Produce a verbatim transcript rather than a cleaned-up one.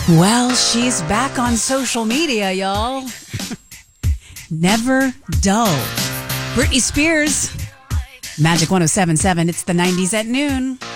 Well, she's back on social media, y'all. Never dull. Britney Spears. Magic one oh seven point seven. It's the nineties at noon.